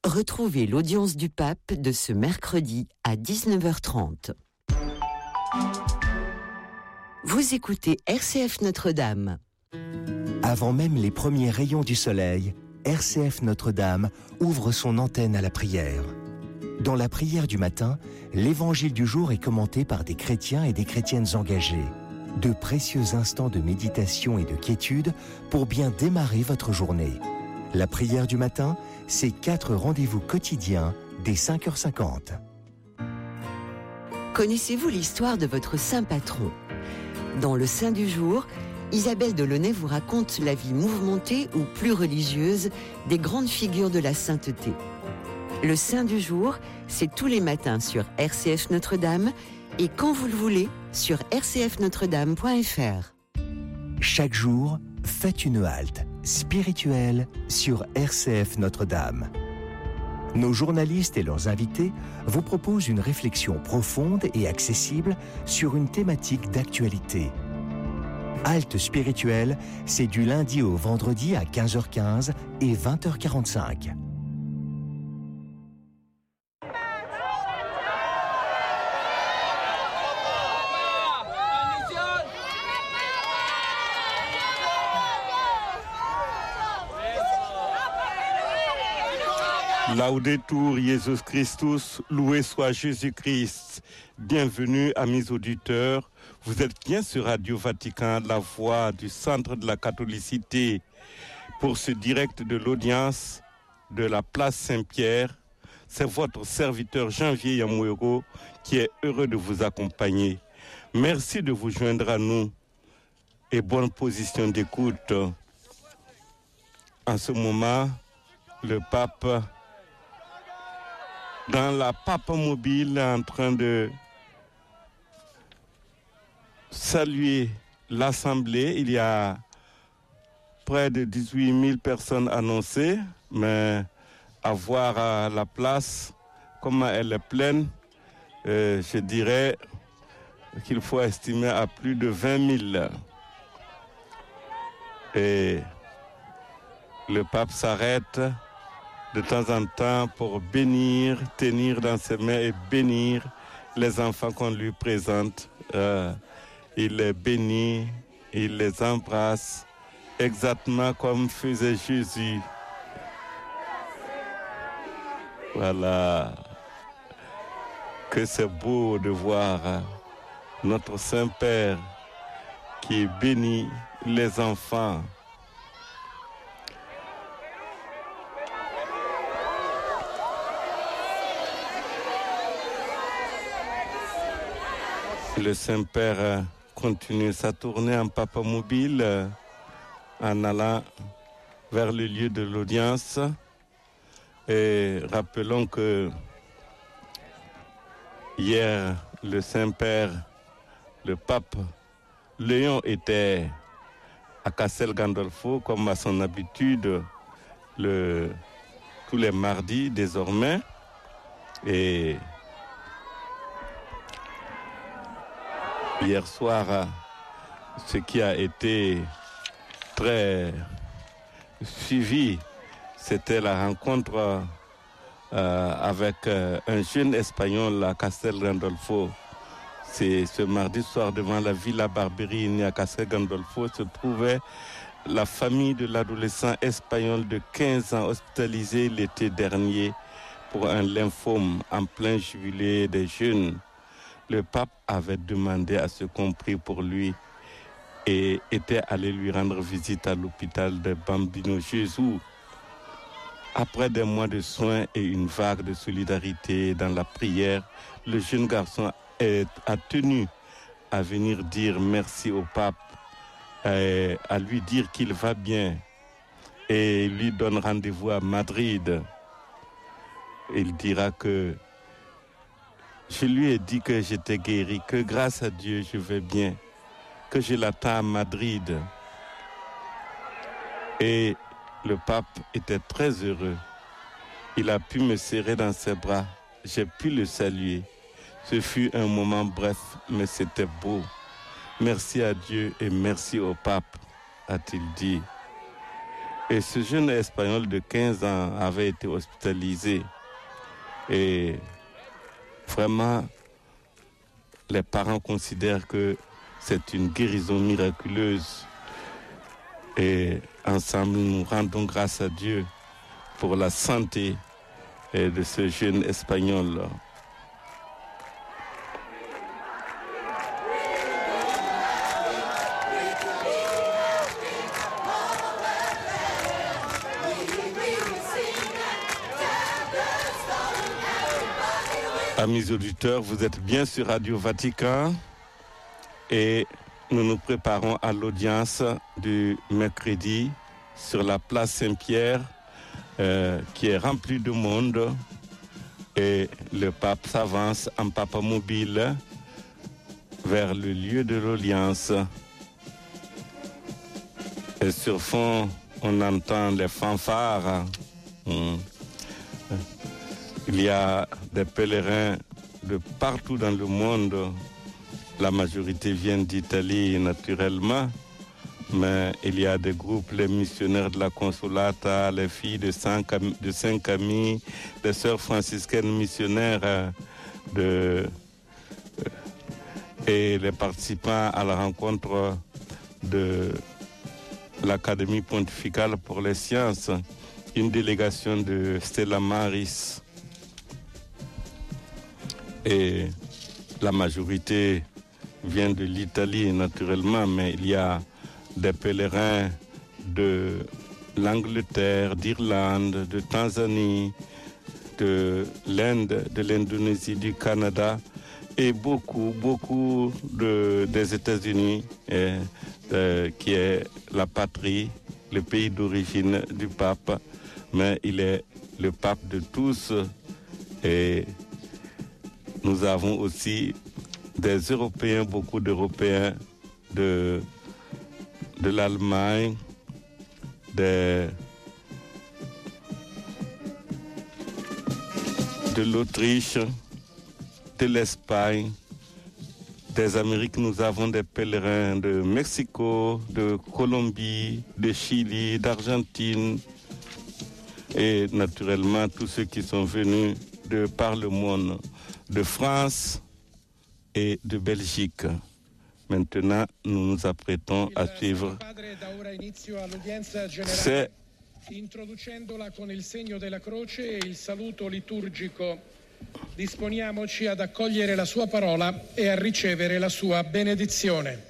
Retrouvez l'audience du pape de ce mercredi à 19h30. Vous écoutez RCF Notre-Dame. Avant même les premiers rayons du soleil, RCF Notre-Dame ouvre son antenne à la prière. Dans la prière du matin, l'évangile du jour est commenté par des chrétiens et des chrétiennes engagés. De précieux instants de méditation et de quiétude pour bien démarrer votre journée. La prière du matin, c'est 4 rendez-vous quotidiens dès 5h50. Connaissez-vous l'histoire de votre saint patron ? Dans le Saint du jour, Isabelle Delaunay vous raconte la vie mouvementée ou plus religieuse des grandes figures de la sainteté. Le Saint du jour, c'est tous les matins sur RCF Notre-Dame et quand vous le voulez sur rcfnotredame.fr. Chaque jour, faites une halte spirituelle sur RCF Notre-Dame. Nos journalistes et leurs invités vous proposent une réflexion profonde et accessible sur une thématique d'actualité. Halte spirituelle, c'est du lundi au vendredi à 15h15 et 20h45. Laudetur Jesus Christus, loué soit Jésus-Christ. Bienvenue, amis auditeurs. Vous êtes bien sur Radio Vatican, la voix du centre de la catholicité. Pour ce direct de l'audience de la place Saint-Pierre, c'est votre serviteur Janvier Yamouero qui est heureux de vous accompagner. Merci de vous joindre à nous et bonne position d'écoute. En ce moment, le pape, dans la pape mobile, est en train de saluer l'Assemblée. Il y a près de 18 000 personnes annoncées, mais à voir la place, comment elle est pleine, je dirais qu'il faut estimer à plus de 20 000. Et le pape s'arrête de temps en temps pour bénir, tenir dans ses mains et bénir les enfants qu'on lui présente. Il les bénit, il les embrasse, exactement comme faisait Jésus. Voilà, que c'est beau de voir notre Saint-Père qui bénit les enfants. Le Saint-Père continue sa tournée en papa mobile en allant vers le lieu de l'audience. Et rappelons que hier, le Saint-Père, le pape Léon était à Castel Gandolfo comme à son habitude tous les mardis désormais. Et hier soir, ce qui a été très suivi, c'était la rencontre avec un jeune Espagnol à Castel Gandolfo. C'est ce mardi soir, devant la Villa Barberini à Castel Gandolfo, se trouvait la famille de l'adolescent espagnol de 15 ans hospitalisé l'été dernier pour un lymphome en plein jubilé des jeunes. Le pape avait demandé à ce qu'on prie pour lui et était allé lui rendre visite à l'hôpital de Bambino Gesù. Après des mois de soins et une vague de solidarité dans la prière, le jeune garçon a tenu à venir dire merci au pape, à lui dire qu'il va bien et lui donne rendez-vous à Madrid. Il dira que je lui ai dit que j'étais guéri, que grâce à Dieu je vais bien, que je l'attends à Madrid. Et le pape était très heureux. Il a pu me serrer dans ses bras. J'ai pu le saluer. Ce fut un moment bref, mais c'était beau. Merci à Dieu et merci au pape, a-t-il dit. Et ce jeune Espagnol de 15 ans avait été hospitalisé. Et vraiment, les parents considèrent que c'est une guérison miraculeuse. Et ensemble, nous rendons grâce à Dieu pour la santé de ce jeune Espagnol. Amis auditeurs, vous êtes bien sur Radio Vatican et nous nous préparons à l'audience du mercredi sur la place Saint-Pierre qui est remplie de monde et le pape s'avance en papa mobile vers le lieu de l'audience. Et sur fond, on entend les fanfares. Il y a des pèlerins de partout dans le monde. La majorité vient d'Italie naturellement, mais il y a des groupes, les missionnaires de la Consolata, les filles de Saint-Camille, les sœurs franciscaines missionnaires et les participants à la rencontre de l'Académie pontificale pour les sciences, une délégation de Stella Maris. Et la majorité vient de l'Italie naturellement, mais il y a des pèlerins de l'Angleterre, d'Irlande, de Tanzanie, de l'Inde, de l'Indonésie, du Canada et beaucoup des États-Unis, qui est la patrie, le pays d'origine du pape, mais il est le pape de tous. Et nous avons aussi des Européens, beaucoup d'Européens de l'Allemagne, de l'Autriche, de l'Espagne, des Amériques. Nous avons des pèlerins de Mexico, de Colombie, de Chili, d'Argentine et naturellement tous ceux qui sont venus de par le monde, de France et de Belgique. Maintenant, nous nous apprêtons à suivre. C'est introducendola con il segno della croce e il saluto liturgico, disponiamoci ad accogliere la sua parola e a ricevere la sua benedizione.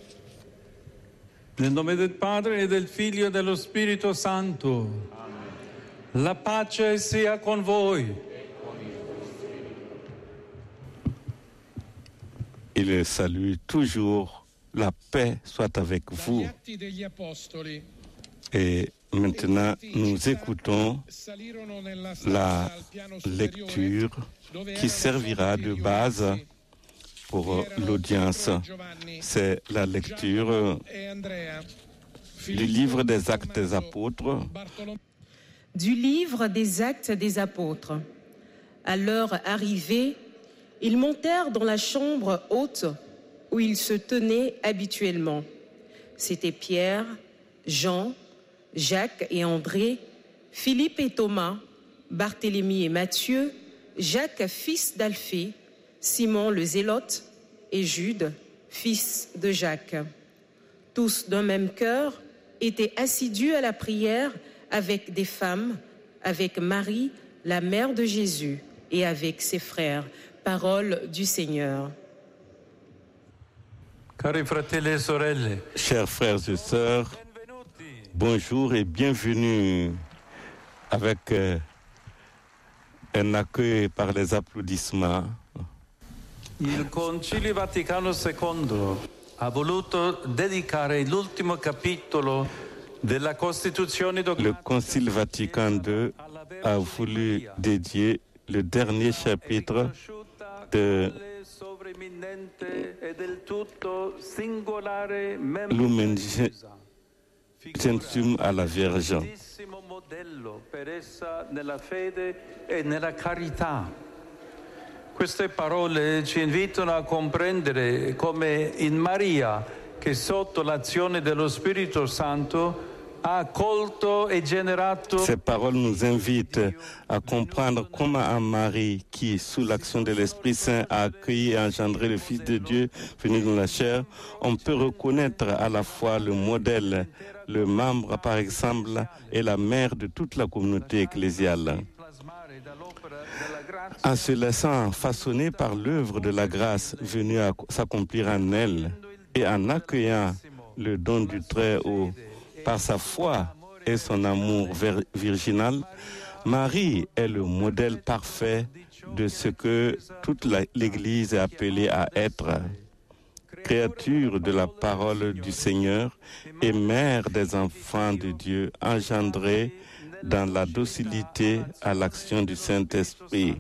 Nel nome del Padre e del Figlio e dello Spirito Santo. Amen. La pace sia con voi. Il salue toujours, la paix soit avec vous. Et maintenant, nous écoutons la lecture qui servira de base pour l'audience. C'est la lecture du livre des Actes des Apôtres. Du livre des Actes des Apôtres. À leur arrivée, ils montèrent dans la chambre haute où ils se tenaient habituellement. C'étaient Pierre, Jean, Jacques et André, Philippe et Thomas, Barthélemy et Matthieu, Jacques, fils d'Alphée, Simon le Zélote et Jude, fils de Jacques. Tous d'un même cœur étaient assidus à la prière avec des femmes, avec Marie, la mère de Jésus, et avec ses frères. Parole du Seigneur. Cari fratelli e sorelle, chers frères et sœurs, bonjour et bienvenue avec un accueil par les applaudissements. Il Concilio Vaticano II ha voluto dedicare l'ultimo capitolo della Costituzione dogmatica. Le Concile Vatican II a voulu dédier le dernier chapitre de Lumen Gentium à la Vierge. Queste parole ci invitano a comprendere come in Maria, che sotto l'azione dello Spirito Santo ha accolto e generato. Ces paroles nous invitent à comprendre comment un Marie qui, sous l'action de l'Esprit Saint, a accueilli et engendré le Fils de Dieu venu dans la chair, on peut reconnaître à la fois le modèle, le membre par exemple et la mère de toute la communauté ecclésiale. En se laissant façonner par l'œuvre de la grâce venue à s'accomplir en elle et en accueillant le don du Très-Haut par sa foi et son amour virginal, Marie est le modèle parfait de ce que toute l'Église est appelée à être, créature de la parole du Seigneur et mère des enfants de Dieu, engendrée dans la docilité à l'action du Saint-Esprit.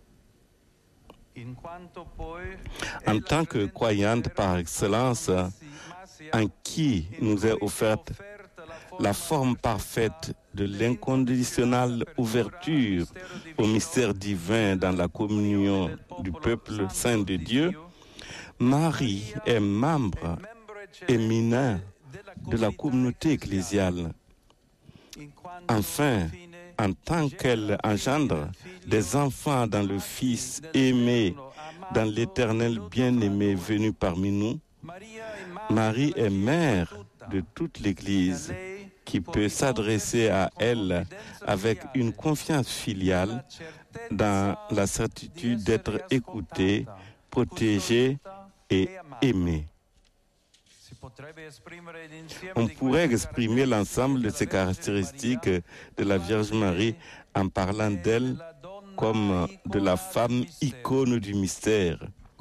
En tant que croyante par excellence, en qui nous est offerte la forme parfaite de l'inconditionnelle ouverture au mystère divin dans la communion du peuple saint de Dieu, Marie est membre éminent de la communauté ecclésiale. Enfin, en tant qu'elle engendre des enfants dans le Fils aimé, dans l'Éternel bien-aimé venu parmi nous, Marie est mère de toute l'Église qui peut s'adresser à elle avec une confiance filiale dans la certitude d'être écoutée, protégée et aimée. On pourrait exprimer l'ensemble de ces caractéristiques de la Vierge Marie en parlant d'elle comme de la femme icône du mystère.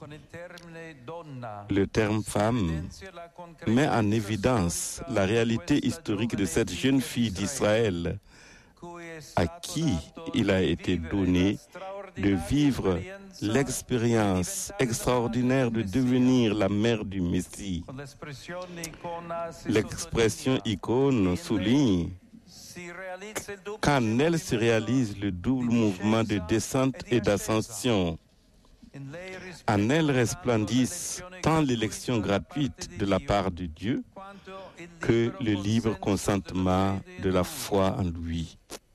Le terme femme met en évidence la réalité historique de cette jeune fille d'Israël à qui il a été donné de vivre l'expérience extraordinaire de devenir la mère du Messie. L'expression icône souligne qu'en elle se réalise le double mouvement de descente et d'ascension. En elle resplendissent tant l'élection gratuite de la part de Dieu que le libre consentement de la foi en lui.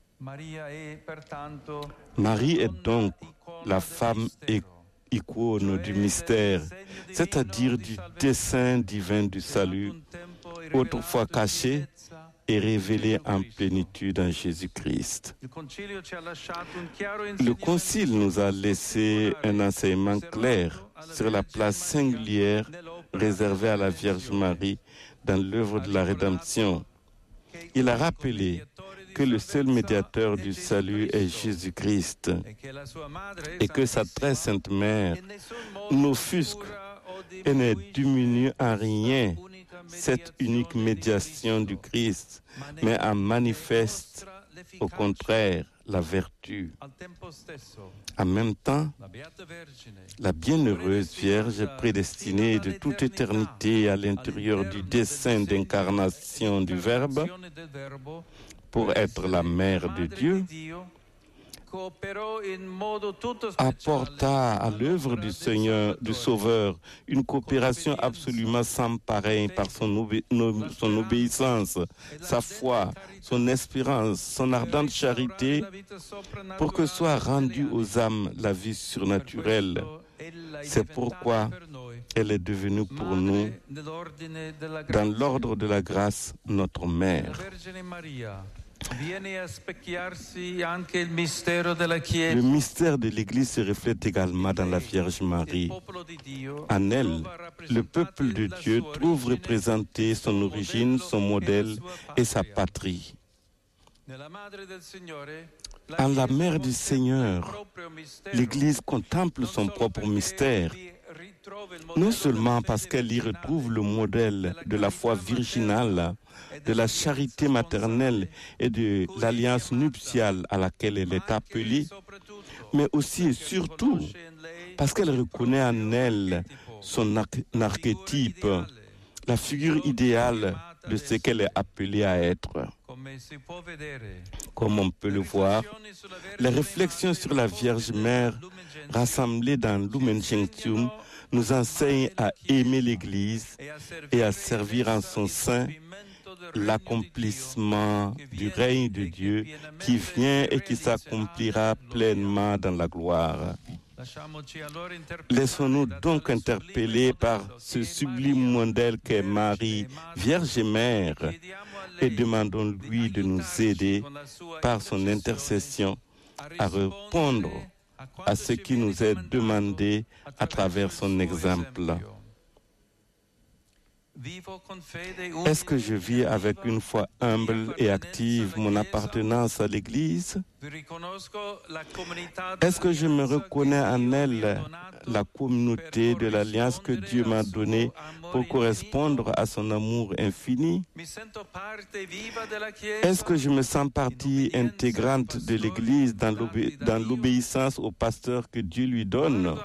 Marie est donc la femme icône du mystère, c'est-à-dire du dessein divin du salut, autrefois caché et révélé en plénitude en Jésus-Christ. Le Concile nous a laissé un enseignement clair sur la place singulière réservée à la Vierge Marie dans l'œuvre de la rédemption. Il a rappelé que le seul médiateur du salut est Jésus-Christ et que sa très sainte mère n'offusque et ne diminue en rien cette unique médiation du Christ, mais en manifeste au contraire la vertu. En même temps, la bienheureuse Vierge prédestinée de toute éternité à l'intérieur du dessein d'incarnation du Verbe, pour être la mère de Dieu, apporta à l'œuvre du Seigneur, du Sauveur, une coopération absolument sans pareille par son obéissance, sa foi, son espérance, son ardente charité, pour que soit rendue aux âmes la vie surnaturelle. C'est pourquoi elle est devenue pour nous, dans l'ordre de la grâce, notre mère. Le mystère de l'Église se reflète également dans la Vierge Marie. En elle, le peuple de Dieu trouve représentée son origine, son modèle et sa patrie. En la mère du Seigneur, l'Église contemple son propre mystère, non seulement parce qu'elle y retrouve le modèle de la foi virginale, de la charité maternelle et de l'alliance nuptiale à laquelle elle est appelée, mais aussi et surtout parce qu'elle reconnaît en elle son archétype, la figure idéale de ce qu'elle est appelée à être. Comme on peut le voir, les réflexions sur la Vierge Mère rassemblées dans Lumen Gentium nous enseignent à aimer l'Église et à servir en son sein l'accomplissement du règne de Dieu qui vient et qui s'accomplira pleinement dans la gloire. Laissons-nous donc interpeller par ce sublime modèle qu'est Marie, Vierge et Mère, et demandons-lui de nous aider par son intercession à répondre à ce qui nous est demandé à travers son exemple. Est-ce que je vis avec une foi humble et active mon appartenance à l'Église? Est-ce que je me reconnais en elle, la communauté de l'alliance que Dieu m'a donnée pour correspondre à son amour infini? Est-ce que je me sens partie intégrante de l'Église dans l'obéissance au pasteur que Dieu lui donne?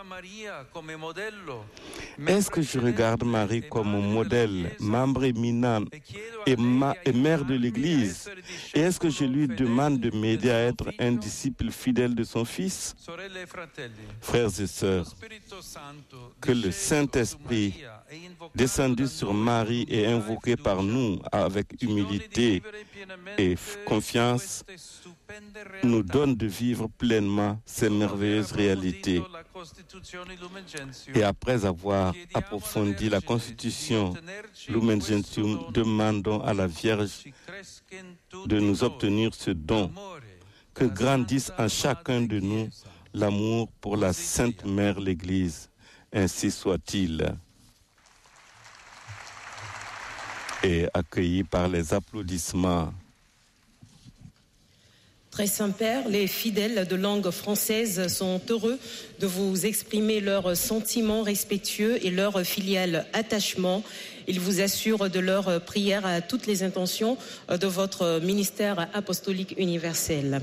Est-ce que je regarde Marie comme mon modèle, membre éminent et mère de l'Église? Et est-ce que je lui demande de m'aider à être un disciple fidèle de son Fils? Frères et sœurs, que le Saint-Esprit descendu sur Marie et invoqué par nous avec humilité et confiance nous donne de vivre pleinement ces merveilleuses réalités. Et après avoir approfondi la Constitution Lumen Gentium, demandons à la Vierge de nous obtenir ce don, que grandisse en chacun de nous l'amour pour la Sainte Mère l'Église. Ainsi soit-il. Et accueilli par les applaudissements. Très Saint-Père, les fidèles de langue française sont heureux de vous exprimer leurs sentiments respectueux et leur filial attachement. Ils vous assurent de leur prière à toutes les intentions de votre ministère apostolique universel.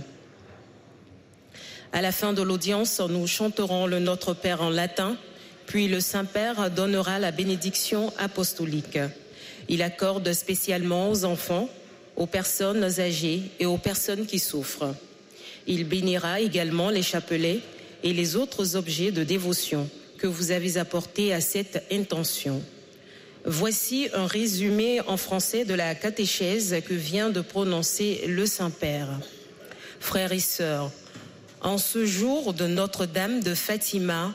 À la fin de l'audience, nous chanterons le Notre Père en latin, puis le Saint-Père donnera la bénédiction apostolique. Il accorde spécialement aux enfants, aux personnes âgées et aux personnes qui souffrent. Il bénira également les chapelets et les autres objets de dévotion que vous avez apportés à cette intention. Voici un résumé en français de la catéchèse que vient de prononcer le Saint-Père. Frères et sœurs, en ce jour de Notre-Dame de Fatima,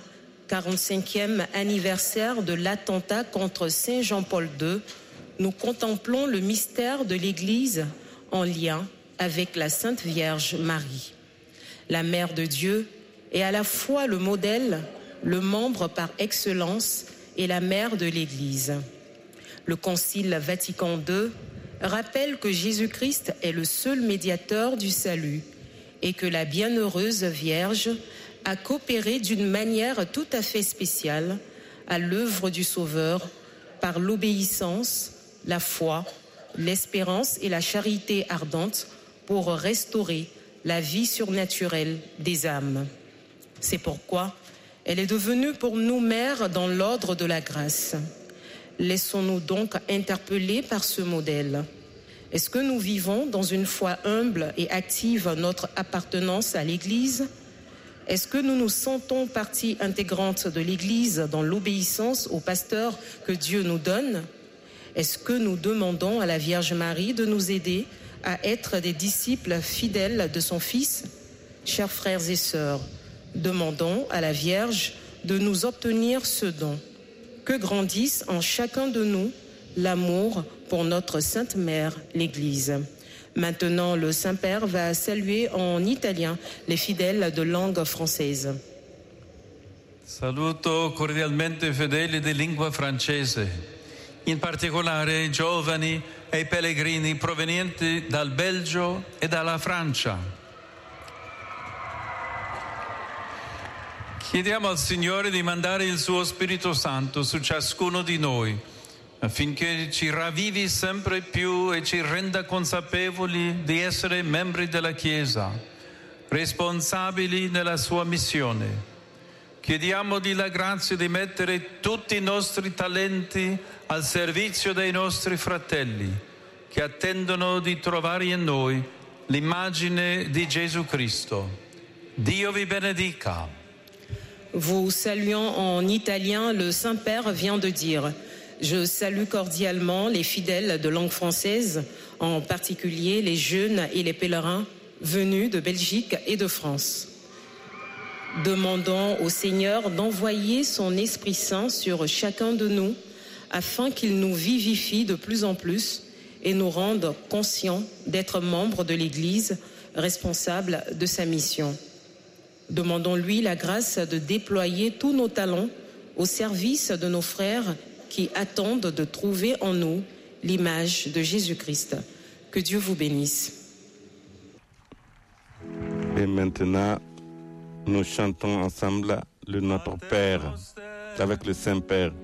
45e anniversaire de l'attentat contre Saint Jean-Paul II, nous contemplons le mystère de l'Église en lien avec la Sainte Vierge Marie. La Mère de Dieu est à la fois le modèle, le membre par excellence et la mère de l'Église. Le Concile Vatican II rappelle que Jésus-Christ est le seul médiateur du salut et que la bienheureuse Vierge a coopéré d'une manière tout à fait spéciale à l'œuvre du Sauveur par l'obéissance, la foi, l'espérance et la charité ardente pour restaurer la vie surnaturelle des âmes. C'est pourquoi elle est devenue pour nous mère dans l'ordre de la grâce. Laissons-nous donc interpeller par ce modèle. Est-ce que nous vivons dans une foi humble et active notre appartenance à l'Église? Est-ce que nous nous sentons partie intégrante de l'Église dans l'obéissance au pasteur que Dieu nous donne? Est-ce que nous demandons à la Vierge Marie de nous aider à être des disciples fidèles de son Fils? Chers frères et sœurs, demandons à la Vierge de nous obtenir ce don. Que grandisse en chacun de nous l'amour pour notre Sainte Mère, l'Église. Maintenant, le Saint-Père va saluer en italien les fidèles de langue française. Saluto cordialmente fedeli di lingua francese, in particolare i giovani e i pellegrini provenienti dal Belgio e dalla Francia. Chiediamo al Signore di mandare il suo Spirito Santo su ciascuno di noi, affinché ci ravvivi sempre più e ci renda consapevoli di essere membri della Chiesa, responsabili nella sua missione. Chiediamogli la grazia di mettere tutti i nostri talenti al servizio dei nostri fratelli, che attendono di trovare in noi l'immagine di Gesù Cristo. Dio vi benedica. Vous saluant en italien, le Saint-Père vient de dire: Je salue cordialement les fidèles de langue française, en particulier les jeunes et les pèlerins venus de Belgique et de France. Demandons au Seigneur d'envoyer son Esprit Saint sur chacun de nous afin qu'il nous vivifie de plus en plus et nous rende conscients d'être membres de l'Église, responsables de sa mission. Demandons-lui la grâce de déployer tous nos talents au service de nos frères qui attendent de trouver en nous l'image de Jésus-Christ. Que Dieu vous bénisse. Et maintenant, nous chantons ensemble le Notre Père avec le Saint-Père.